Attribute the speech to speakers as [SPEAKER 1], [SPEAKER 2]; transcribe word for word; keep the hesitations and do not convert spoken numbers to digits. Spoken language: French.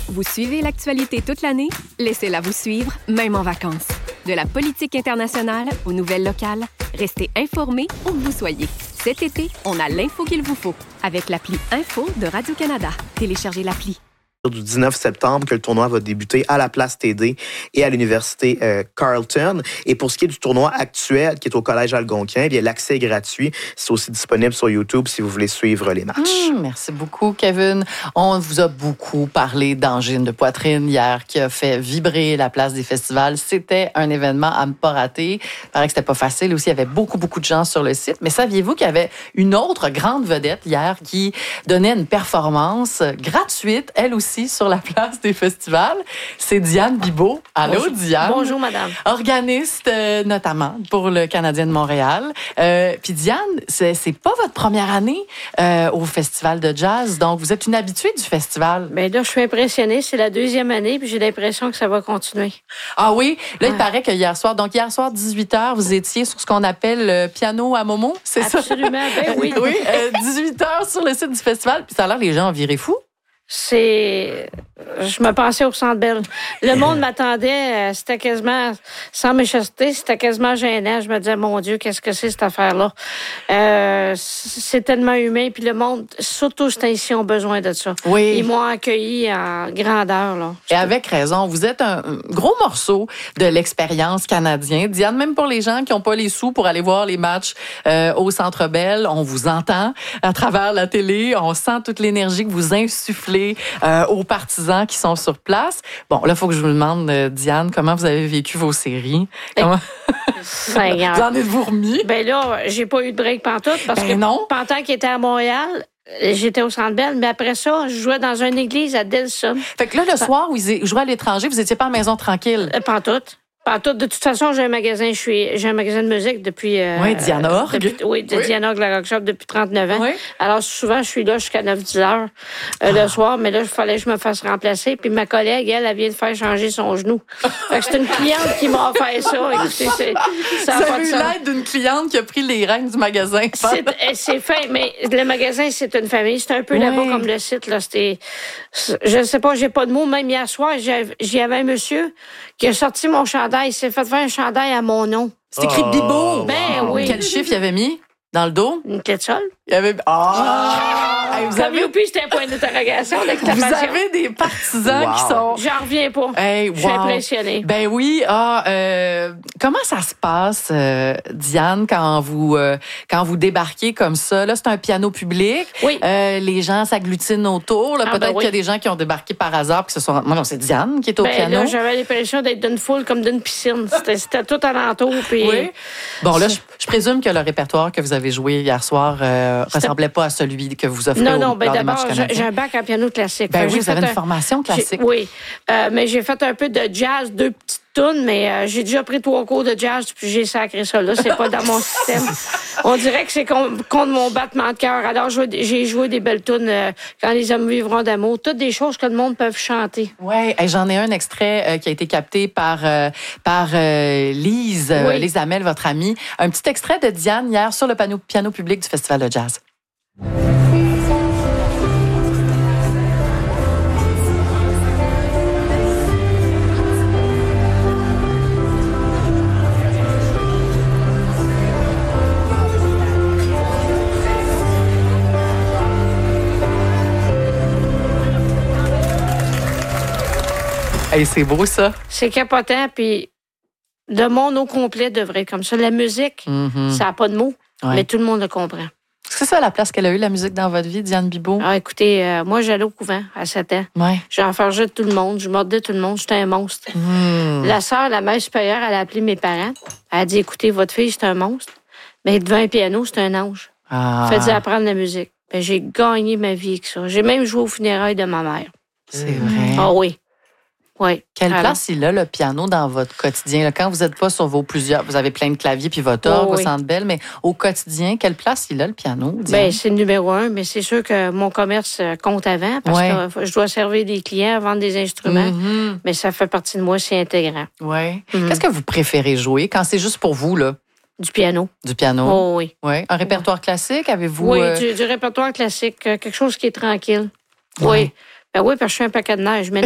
[SPEAKER 1] Vous suivez l'actualité toute l'année? Laissez-la vous suivre, même en vacances. De la politique internationale aux nouvelles locales, restez informés où que vous soyez. Cet été, on a l'info qu'il vous faut avec l'appli Info de Radio-Canada. Téléchargez l'appli.
[SPEAKER 2] Du dix-neuf septembre que le tournoi va débuter à la Place T D et à l'Université euh, Carleton. Et pour ce qui est du tournoi actuel qui est au Collège Algonquin, eh bien, l'accès est gratuit. C'est aussi disponible sur YouTube si vous voulez suivre les matchs.
[SPEAKER 3] Mmh, merci beaucoup, Kevin. On vous a beaucoup parlé d'angine de poitrine hier qui a fait vibrer la place des festivals. C'était un événement à ne pas rater. Il paraît que c'était pas facile aussi. Il y avait beaucoup, beaucoup de gens sur le site. Mais saviez-vous qu'il y avait une autre grande vedette hier qui donnait une performance gratuite, elle aussi, sur la place des festivals? C'est Diane Bibeau. Allô,
[SPEAKER 4] Bonjour.
[SPEAKER 3] Diane.
[SPEAKER 4] Bonjour, madame.
[SPEAKER 3] Organiste, euh, notamment, pour le Canadien de Montréal. Euh, Puis Diane, c'est, c'est pas votre première année euh, au Festival de jazz, donc vous êtes une habituée du festival.
[SPEAKER 4] Bien là, je suis impressionnée. C'est la deuxième année, puis j'ai l'impression que ça va continuer.
[SPEAKER 3] Ah oui? Là,
[SPEAKER 4] Ouais.
[SPEAKER 3] il paraît que hier soir, donc hier soir, dix-huit heures, vous étiez sur ce qu'on appelle le piano à Momo, c'est ça?
[SPEAKER 4] Absolument, ben oui.
[SPEAKER 3] Oui, euh, dix-huit heures sur le site du festival, puis ça a l'air les gens ont viré fou.
[SPEAKER 4] C'est... Je me pensais au Centre Bell. Le monde m'attendait. euh, C'était quasiment... Sans méchanceté, c'était quasiment gênant. Je me disais, mon Dieu, qu'est-ce que c'est cette affaire-là? Euh, c'est tellement humain. Puis le monde, surtout ces ici, ont besoin de ça.
[SPEAKER 3] Oui.
[SPEAKER 4] Ils m'ont accueilli en grandeur, là.
[SPEAKER 3] Et avec raison, vous êtes un gros morceau de l'expérience canadienne. Diane, même pour les gens qui n'ont pas les sous pour aller voir les matchs euh, au Centre Bell, on vous entend à travers la télé, on sent toute l'énergie que vous insufflez euh, aux partisans qui sont sur place. Bon, là, il faut que je vous demande, euh, Diane, comment vous avez vécu vos séries? Comment...
[SPEAKER 4] Seigneur.
[SPEAKER 3] Vous en êtes-vous remis?
[SPEAKER 4] Ben là, j'ai pas eu de break pantoute parce
[SPEAKER 3] Ben
[SPEAKER 4] que
[SPEAKER 3] non.
[SPEAKER 4] pendant qu'il était à Montréal, j'étais au Centre Bell, mais après ça, je jouais dans une église à Delson.
[SPEAKER 3] Fait que là, le soir où ils jouaient à l'étranger, vous étiez pas à la maison tranquille?
[SPEAKER 4] Euh, Pantoute. Pantoute. De toute façon, j'ai un magasin, je suis, j'ai un magasin de musique depuis... Euh,
[SPEAKER 3] Oui, Diana Org.
[SPEAKER 4] depuis- oui, de
[SPEAKER 3] Oui.
[SPEAKER 4] Diana Org, la Rock Shop, depuis trente-neuf ans.
[SPEAKER 3] Oui.
[SPEAKER 4] Alors, souvent, je suis là jusqu'à neuf dix heures euh, le soir, mais là, il fallait que je me fasse remplacer. Puis ma collègue, elle, elle vient de faire changer son genou. Fait que c'est une cliente qui m'a offert ça. Écoutez, c'est, ça a
[SPEAKER 3] Vous
[SPEAKER 4] pas
[SPEAKER 3] avez
[SPEAKER 4] de
[SPEAKER 3] eu
[SPEAKER 4] sens.
[SPEAKER 3] l'aide d'une cliente qui a pris les rênes du magasin.
[SPEAKER 4] C'est, euh, c'est fait, mais le magasin, c'est une famille. C'est un peu
[SPEAKER 3] Oui.
[SPEAKER 4] là-bas comme le site. Là, c'était, je ne sais pas, j'ai pas de mots. Même hier soir, j'y j'y avais un monsieur qui a sorti mon chandail. Il s'est fait faire un chandail à mon nom.
[SPEAKER 3] C'est écrit
[SPEAKER 2] Oh,
[SPEAKER 3] Bibo.
[SPEAKER 4] Ben
[SPEAKER 2] wow.
[SPEAKER 4] oui.
[SPEAKER 3] Quel chiffre il avait mis dans le dos?
[SPEAKER 4] Une clé de sol.
[SPEAKER 3] Il y avait... Ah! Hey, vous,
[SPEAKER 4] Comme
[SPEAKER 3] avez...
[SPEAKER 4] youpi, c'était un point d'interrogation,
[SPEAKER 3] vous
[SPEAKER 4] d'exclamation.
[SPEAKER 3] avez des partisans
[SPEAKER 2] Wow.
[SPEAKER 3] qui sont...
[SPEAKER 4] J'en reviens pas.
[SPEAKER 3] Hey,
[SPEAKER 4] Je suis
[SPEAKER 3] wow.
[SPEAKER 4] impressionnée.
[SPEAKER 3] Ben oui. Ah, euh, comment ça se passe, euh, Diane, quand vous euh, quand vous débarquez comme ça? Là, c'est un piano public.
[SPEAKER 4] Oui.
[SPEAKER 3] Euh, les gens s'agglutinent autour. Là,
[SPEAKER 4] Ah,
[SPEAKER 3] peut-être
[SPEAKER 4] ben oui.
[SPEAKER 3] qu'il y a des gens qui ont débarqué par hasard puis qui se sont... Moi, non, c'est Diane qui est au
[SPEAKER 4] Ben
[SPEAKER 3] piano.
[SPEAKER 4] là, j'avais l'impression d'être d'une foule comme d'une piscine. C'était, c'était tout alentour. Puis
[SPEAKER 3] Oui. Bon, là, je, je présume que le répertoire que vous avez joué hier soir euh, ressemblait pas à celui que vous offrez
[SPEAKER 4] Non,
[SPEAKER 3] au,
[SPEAKER 4] non, ben
[SPEAKER 3] lors des matchs
[SPEAKER 4] d'abord, j'ai,
[SPEAKER 3] canadiens.
[SPEAKER 4] j'ai un bac en piano classique.
[SPEAKER 3] Ben
[SPEAKER 4] Fait
[SPEAKER 3] oui,
[SPEAKER 4] que j'ai
[SPEAKER 3] vous avez
[SPEAKER 4] fait
[SPEAKER 3] une
[SPEAKER 4] un-
[SPEAKER 3] formation classique.
[SPEAKER 4] j'ai- oui, Euh, mais j'ai fait un peu de jazz, deux petites tunes, mais euh, j'ai déjà pris trois cours de jazz, puis j'ai sacré ça là. C'est pas dans mon système. On dirait que c'est con- contre mon battement de cœur. Alors, je- j'ai joué des belles tunes, euh, Quand les hommes vivront d'amour, toutes des choses que le monde peut chanter.
[SPEAKER 3] Oui, j'en ai un extrait euh, qui a été capté par, euh, par euh, Lise, euh,
[SPEAKER 4] Oui.
[SPEAKER 3] Lise Hamel, votre amie. Un petit extrait de Diane hier sur le piano, piano public du Festival de jazz. Hey, c'est beau, ça.
[SPEAKER 4] C'est capotant, puis le monde au complet devrait être comme ça. La musique,
[SPEAKER 3] Mhm.
[SPEAKER 4] ça n'a pas de mots,
[SPEAKER 3] Ouais.
[SPEAKER 4] mais tout le monde le comprend.
[SPEAKER 3] C'est ça la place qu'elle a eue, la musique, dans votre vie, Diane Bibeau?
[SPEAKER 4] Ah, écoutez, euh, moi, j'allais au couvent à sept ans.
[SPEAKER 3] Ouais.
[SPEAKER 4] J'enfargeais tout le monde, je mordais tout le monde, j'étais un monstre.
[SPEAKER 3] Hmm.
[SPEAKER 4] La sœur, la mère supérieure, elle a appelé mes parents. Elle a dit, écoutez, votre fille, c'est un monstre, mais devant un piano, c'est un ange.
[SPEAKER 3] Ah,
[SPEAKER 4] Faites-y apprendre la musique. Ben, j'ai gagné ma vie avec ça. J'ai même joué aux funérailles de ma mère.
[SPEAKER 3] c'est vrai.
[SPEAKER 4] Ah oui. Oui.
[SPEAKER 3] Quelle
[SPEAKER 4] Alors,
[SPEAKER 3] place il a, le piano, dans votre quotidien? Là, quand vous n'êtes pas sur vos plusieurs... Vous avez plein de claviers puis votre orgue
[SPEAKER 4] Oh,
[SPEAKER 3] au
[SPEAKER 4] oui.
[SPEAKER 3] Centre Bell, mais au quotidien, quelle place il a, le piano? Diane?
[SPEAKER 4] Ben, c'est le numéro un, mais c'est sûr que mon commerce euh, compte avant parce
[SPEAKER 3] Ouais.
[SPEAKER 4] que euh, je dois servir des clients, vendre des instruments,
[SPEAKER 3] Mhm.
[SPEAKER 4] mais ça fait partie de moi, c'est intégrant.
[SPEAKER 3] Ouais.
[SPEAKER 4] Mhm.
[SPEAKER 3] Qu'est-ce que vous préférez jouer quand c'est juste pour vous, là,
[SPEAKER 4] Du piano.
[SPEAKER 3] du piano?
[SPEAKER 4] Oh oui.
[SPEAKER 3] Ouais. Un répertoire classique, avez-vous...
[SPEAKER 4] Oui,
[SPEAKER 3] euh,
[SPEAKER 4] du, du répertoire classique, euh, quelque chose qui est tranquille.
[SPEAKER 3] Ouais.
[SPEAKER 4] Oui. Ben oui, parce que je suis un paquet de neige. Mais